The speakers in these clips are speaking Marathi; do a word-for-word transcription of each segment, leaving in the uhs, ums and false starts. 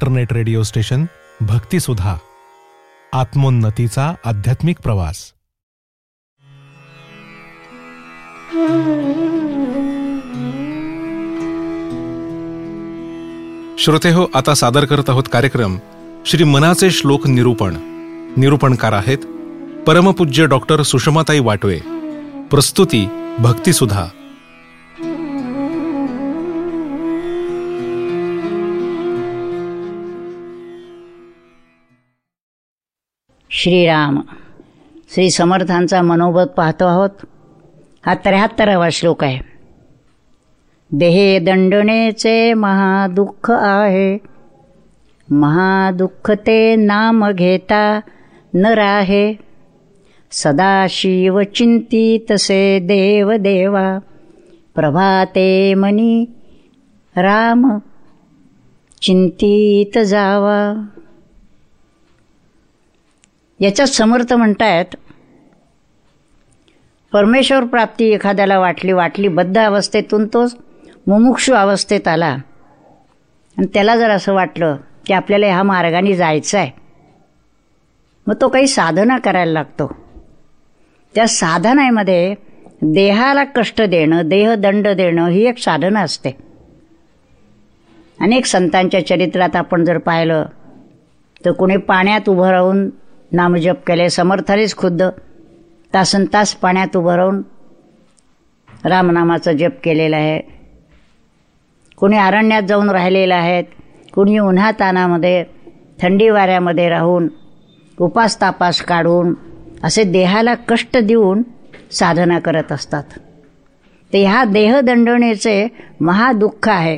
Internet radio station भक्तिसुधा. आत्मोन्नतीचा आध्यात्मिक प्रवास. श्रोतेहो, आता सादर करत आहोत कार्यक्रम श्री मनाचे श्लोक निरूपण. निरूपणकार आहेत परमपूज्य डॉक्टर सुषमाताई वाटवे. प्रस्तुती भक्तिसुधा. श्रीराम. श्री समर्थांचा मनोगत पाहतो आहोत. हा त्र्याहत्तरावा श्लोक आहे. देहे दंडनेचे महादुःख आहे, महादुःख ते नाम घेता न राहे. सदाशिव चिंतितसे देव देवा, प्रभाते मनी राम चिंतित जावा. याच्यात समर्थ म्हणतायत, परमेश्वर प्राप्ती एखाद्याला वाटली वाटली बद्ध अवस्थेतून तो मुमुक्षु अवस्थेत आला आणि त्याला जर असं वाटलं की आपल्याला ह्या मार्गाने जायचं आहे, मग तो काही साधना करायला लागतो. त्या साधनामध्ये देहाला कष्ट देणं, देहदंड देणं ही एक साधना असते. अनेक संतांच्या चरित्रात आपण जर पाहिलं तर कुणी पाण्यात उभं राहून नामजप केले. समर्थानेच खुद्द तासन तास पाण्यात उभं राहून रामनामाचा जप केलेला आहे. कुणी अरण्यात जाऊन राहिलेलं आहेत, कुणी उन्हातानामध्ये थंडी वाऱ्यामध्ये राहून उपास तापास काढून असे देहाला कष्ट देऊन साधना करत असतात. ते ह्या देहदंडनेचे महादुःख आहे.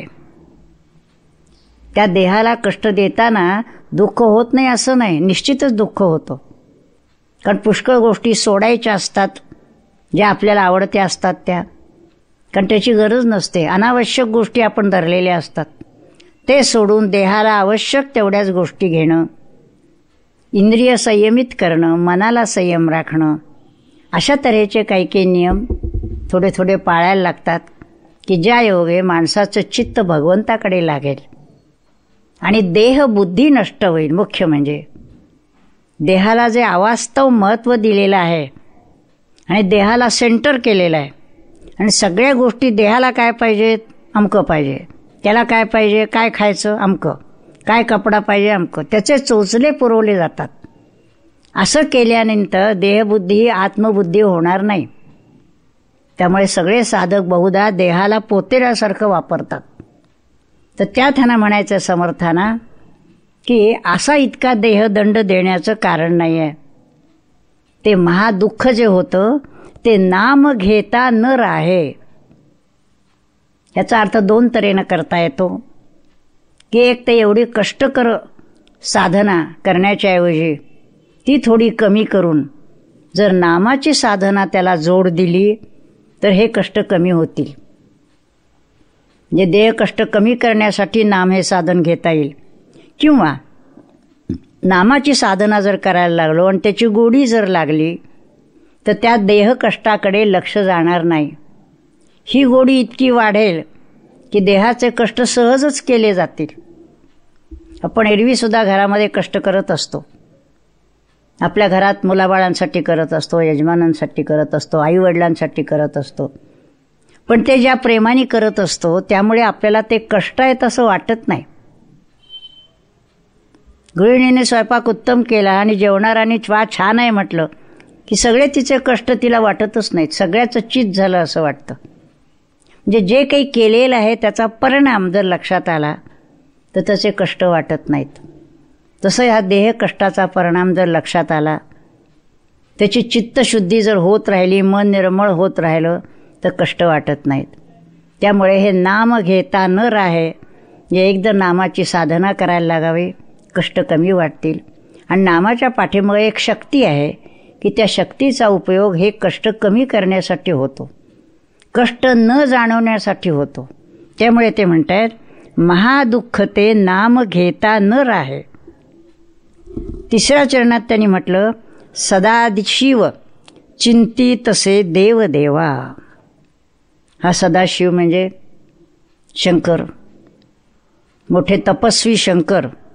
त्या देहाला कष्ट देताना दुःख होत नाही असं नाही, निश्चितच दुःख होतं. कारण पुष्कळ गोष्टी सोडायच्या असतात, ज्या आपल्याला आवडत्या असतात त्या, कारण त्याची गरज नसते. अनावश्यक गोष्टी आपण धरलेल्या असतात, ते सोडून देहाला आवश्यक तेवढ्याच गोष्टी घेणं, इंद्रिय संयमित करणं, मनाला संयम राखणं, अशा तऱ्हेचे काही काही नियम थोडे थोडे पाळायला लागतात की ज्या योगे माणसाचं चित्त भगवंताकडे लागेल आणि देह बुद्धी नष्ट होईल. मुख्य म्हणजे देहाला जे अवास्तव महत्त्व दिलेलं आहे आणि देहाला सेंटर केलेलं आहे आणि सगळ्या गोष्टी देहाला काय पाहिजेत, अमकं पाहिजे, त्याला काय पाहिजे, काय खायचं अमकं, काय कपडा पाहिजे अमकं, त्याचे चोचले पुरवले जातात. असं केल्यानंतर देहबुद्धी ही आत्मबुद्धी होणार नाही. त्यामुळे सगळे साधक बहुधा देहाला पोतेल्यासारखं वापरतात. तर त्या त्यांना म्हणायचं समर्थाना की असा इतका देहदंड देण्याचं कारण नाही आहे. ते महादुःख जे होतं ते नाम घेता न राहे. याचा अर्थ दोन तऱ्हेनं करता येतो की एक तर एवढी कष्टकर साधना करण्याच्या ऐवजी ती थोडी कमी करून जर नामाची साधना त्याला जोड दिली तर हे कष्ट कमी होतील. म्हणजे देह कष्ट कमी करण्यासाठी नाम हे साधन घेता येईल. किंवा नामाची साधना जर करायला लागलो आणि त्याची गोडी जर लागली तर त्या देह कष्टाकडे लक्ष जाणार नाही. ही गोडी इतकी वाढेल की देहाचे कष्ट सहजच केले जातील. आपण एरवीसुद्धा घरामध्ये कष्ट करत असतो. आपल्या घरात मुलाबाळांसाठी करत असतो, यजमानांसाठी करत असतो, आईवडिलांसाठी करत असतो. पण ते ज्या प्रेमाने करत असतो त्यामुळे आपल्याला ते कष्ट आहेत असं वाटत नाही. गृहिणीने स्वयंपाक उत्तम केला आणि जेवणाराने वा छान आहे म्हटलं की सगळे तिचे कष्ट तिला वाटतच नाहीत, सगळ्याचं चित झालं असं वाटतं. म्हणजे जे काही केलेलं आहे त्याचा परिणाम जर लक्षात आला तर त्याचे कष्ट वाटत नाहीत. तसं ह्या देह कष्टाचा परिणाम जर लक्षात आला, त्याची चित्तशुद्धी जर होत राहिली, मन निर्मळ होत राहिलं तर कष्ट वाटत नाहीत. त्यामुळे हे नाम घेता न राहे, जे एकदा नामाची साधना करायला लागावी, कष्ट कमी वाटतील. आणि नामाच्या पाठीमागे एक शक्ती आहे की त्या शक्तीचा उपयोग हे कष्ट कमी करण्यासाठी होतो, कष्ट न जाणवण्यासाठी होतो. त्यामुळे ते म्हणतात महादुःख ते नाम घेता न राहे. तिसऱ्या चरणात त्यांनी म्हटलं सदाशिव चिंतितसे देव देवा. हा सदाशिव म्हणजे शंकर, मोठे तपस्वी शंकर